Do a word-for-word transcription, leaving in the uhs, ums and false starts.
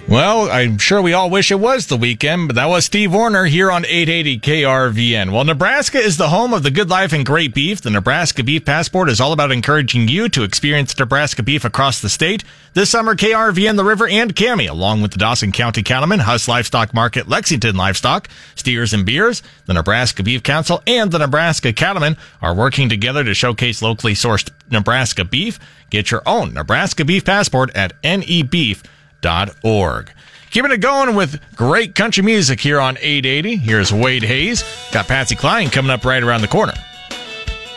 Well, I'm sure we all wish it was the weekend, but that was Steve Warner here on eight eighty K R V N. Well, Nebraska is the home of the good life and great beef. The Nebraska Beef Passport is all about encouraging you to experience Nebraska beef across the state. This summer, K R V N, The River, and Cami, along with the Dawson County Cattlemen, Huss Livestock Market, Lexington Livestock, Steers and Beers, the Nebraska Beef Council, and the Nebraska Cattlemen are working together to showcase locally sourced Nebraska beef. Get your own Nebraska Beef Passport at N E beef dot org. Keeping it going with great country music here on eight eighty. Here's Wade Hayes. Got Patsy Cline coming up right around the corner.